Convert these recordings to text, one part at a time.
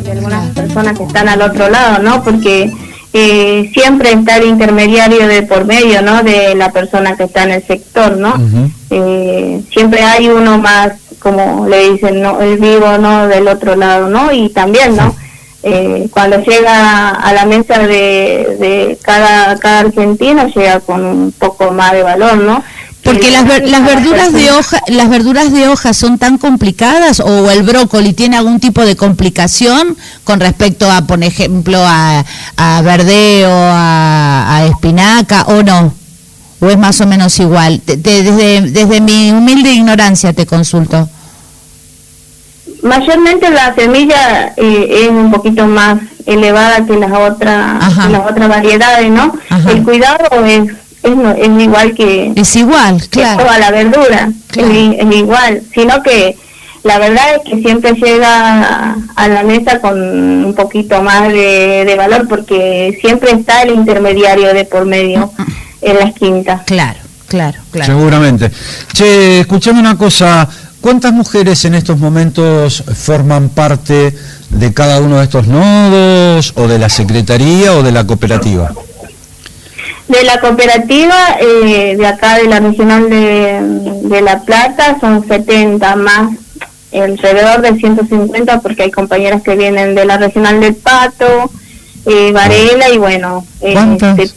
de algunas personas que están al otro lado, ¿no? Porque siempre está el intermediario de por medio, ¿no? De la persona que está en el sector, ¿no? Siempre hay uno más, como le dicen, ¿no? El vivo, ¿no? Del otro lado, ¿no? Y también, ¿no? Cuando llega a la mesa de cada argentino, llega con un poco más de valor, ¿no? Porque las verduras de hoja son tan complicadas, o el brócoli tiene algún tipo de complicación con respecto a, por ejemplo, a verdeo, a espinaca, o no, o es más o menos igual. Desde mi humilde ignorancia te consulto. Mayormente la semilla es un poquito más elevada que las otras variedades, ¿no? Ajá. El cuidado es igual que... Es igual, claro. Que toda la verdura, claro. Es igual, sino que la verdad es que siempre llega a la mesa con un poquito más de valor, porque siempre está el intermediario de por medio en las quintas. Claro. Seguramente. Che, escuchame una cosa, ¿cuántas mujeres en estos momentos forman parte de cada uno de estos nodos, o de la secretaría, o de la cooperativa? De la cooperativa, de acá de la regional de La Plata, son 70 más, alrededor de 150, porque hay compañeras que vienen de la regional del Pato, Varela, y bueno, ¿cuántas?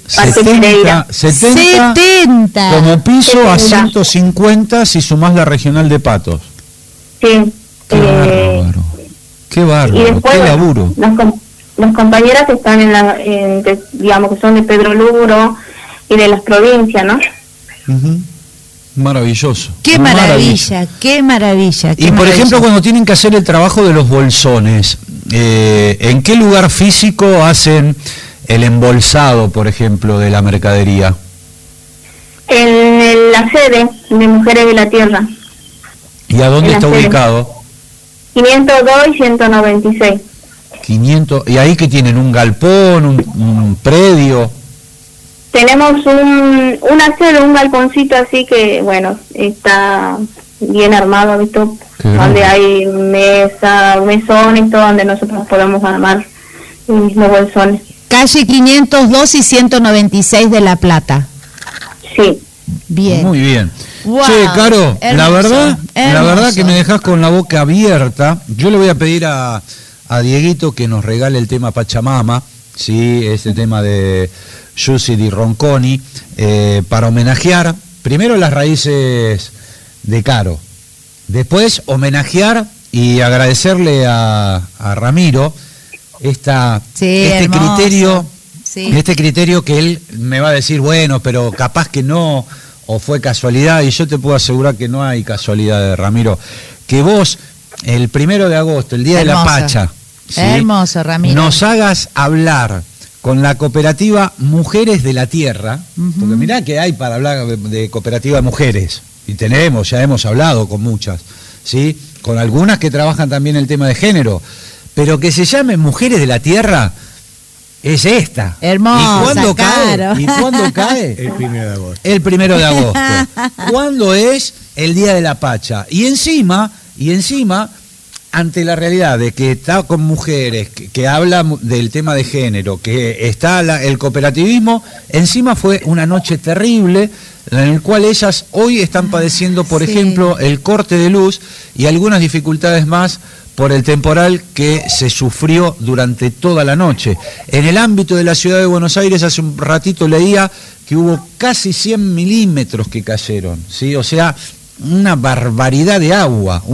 70 como piso, 70. A 150 si sumás la regional de Patos. Sí. Qué bárbaro, y después, qué laburo. Las compañeras que están digamos que son de Pedro Luro y de las provincias, ¿no? Maravilloso. Qué maravilla. Y por ejemplo, cuando tienen que hacer el trabajo de los bolsones, ¿en qué lugar físico hacen el embolsado, por ejemplo, de la mercadería? En la sede de Mujeres de la Tierra. ¿Y a dónde está ubicado? 502 y 196. 500, ¿y ahí que tienen? ¿Un galpón, un predio? Tenemos una sede, un galponcito así que, bueno, está bien armado, ¿visto? Donde hay mesones, todo donde nosotros podemos armar los bolsones. Calle 502 y 196 de La Plata. Sí. Bien. Muy bien. Wow, che, Caro, hermoso, la verdad que me dejás con la boca abierta. Yo le voy a pedir a Dieguito que nos regale el tema Pachamama, ¿sí? Este tema de Giussi di Ronconi, para homenajear primero las raíces de Caro, después homenajear y agradecerle a Ramiro este criterio que él me va a decir, bueno, pero capaz que no, o fue casualidad, y yo te puedo asegurar que no hay casualidad, Ramiro, que vos el 1 de agosto, el día de la Pacha, ¿sí? Hermoso, Ramiro, nos hagas hablar con la cooperativa Mujeres de la Tierra, porque mirá que hay para hablar de cooperativa de mujeres, y ya hemos hablado con muchas, ¿sí? Con algunas que trabajan también el tema de género, pero que se llamen Mujeres de la Tierra es esta. Hermosa, ¿Y cuándo claro. cae? ¿Y cuándo cae? El 1 de agosto. El 1 de agosto. ¿Cuándo es el día de la Pacha? Y encima, ante la realidad de que está con mujeres, que habla del tema de género, que está el cooperativismo, encima fue una noche terrible en la cual ellas hoy están padeciendo, por ejemplo, el corte de luz y algunas dificultades más por el temporal que se sufrió durante toda la noche. En el ámbito de la ciudad de Buenos Aires, hace un ratito leía que hubo casi 100 milímetros que cayeron, ¿sí? O sea, una barbaridad de agua.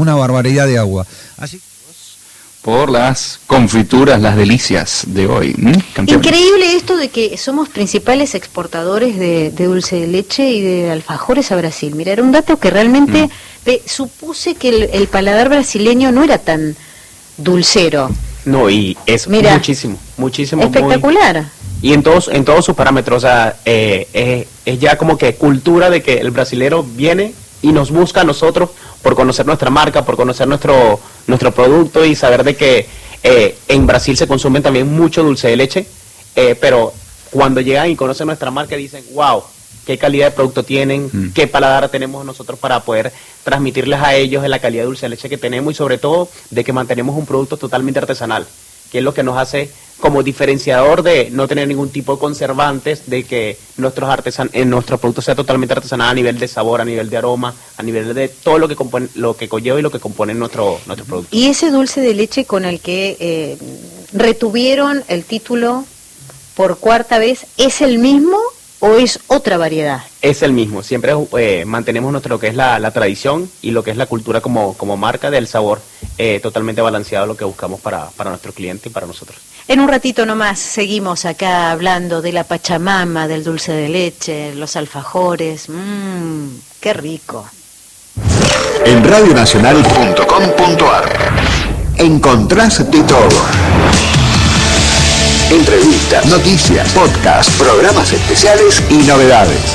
Así por las confituras, las delicias de hoy. Increíble esto de que somos principales exportadores de dulce de leche y de alfajores a Brasil. Mira, era un dato que realmente supuse que el paladar brasileño no era tan dulcero. No, y es muchísimo. Espectacular. Y en todos sus parámetros, o sea, es ya como que cultura de que el brasilero viene y nos busca a nosotros por conocer nuestra marca, por conocer nuestro producto y saber de que en Brasil se consume también mucho dulce de leche, pero cuando llegan y conocen nuestra marca dicen, wow, qué calidad de producto tienen, qué paladar tenemos nosotros para poder transmitirles a ellos de la calidad de dulce de leche que tenemos y sobre todo de que mantenemos un producto totalmente artesanal. que es lo que nos hace como diferenciador de no tener ningún tipo de conservantes, de que nuestro producto sea totalmente artesanal a nivel de sabor, a nivel de aroma, a nivel de todo lo que compone, lo que conlleva y lo que compone nuestro producto. ¿Y ese dulce de leche con el que retuvieron el título por cuarta vez es el mismo o es otra variedad? Es el mismo, siempre mantenemos lo que es la tradición y lo que es la cultura como marca del sabor totalmente balanceado, lo que buscamos para nuestro cliente y para nosotros. En un ratito nomás seguimos acá hablando de la pachamama, del dulce de leche, los alfajores. ¡Qué rico! En radionacional.com.ar encontrás de todo. Entrevistas, noticias, podcasts, programas especiales y novedades.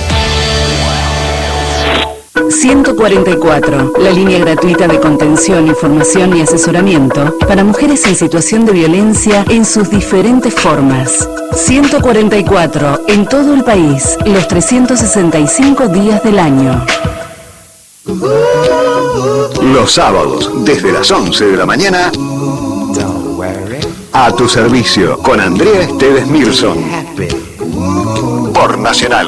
144, la línea gratuita de contención, información y asesoramiento para mujeres en situación de violencia en sus diferentes formas. 144, en todo el país, los 365 días del año. Los sábados, desde las 11 de la mañana, a tu servicio, con Andrea Esteves Mirson. Por Nacional.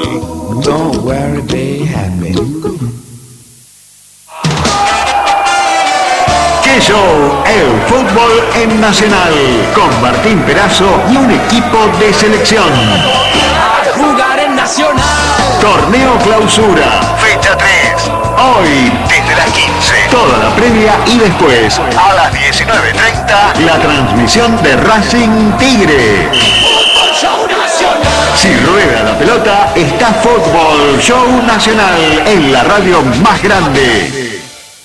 ¡Qué show! El fútbol en Nacional. Con Martín Perazo y un equipo de selección. Jugar en Nacional. Torneo Clausura. Fecha 3. Hoy, desde las 15. Toda la previa y después, a las 19:30, la transmisión de Racing Tigre. Si rueda la pelota, está Fútbol Show Nacional en la radio más grande.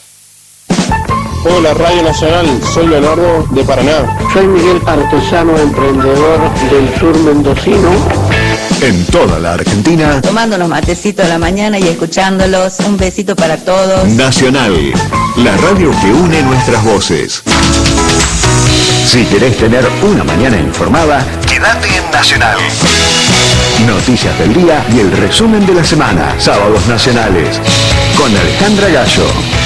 Hola Radio Nacional, soy Leonardo de Paraná. Soy Miguel Artesano, emprendedor del sur mendocino. En toda la Argentina, tomando unos matecitos a la mañana y escuchándolos. Un besito para todos. Nacional, la radio que une nuestras voces. Si querés tener una mañana informada, quédate en Nacional. Noticias del día y el resumen de la semana. Sábados nacionales. Con Alejandra Gallo.